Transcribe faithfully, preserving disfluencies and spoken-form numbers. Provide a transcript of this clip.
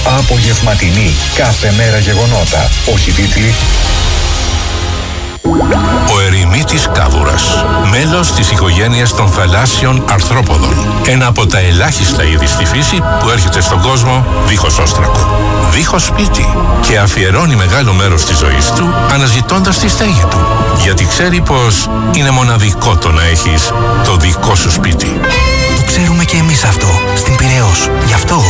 Απογευματινή. Κάθε μέρα γεγονότα. Όχι τίτλοι. Ο ερημίτης κάβουρας, μέλος της οικογένειας των θαλάσσιων αρθρόποδων. Ένα από τα ελάχιστα είδη στη φύση που έρχεται στον κόσμο δίχως όστρακο, δίχως σπίτι και αφιερώνει μεγάλο μέρος της ζωής του αναζητώντας τη στέγη του. Γιατί ξέρει πως είναι μοναδικό το να έχεις το δικό σου σπίτι. Το ξέρουμε και εμείς αυτό, στην Πειραιώς. Γι' αυτό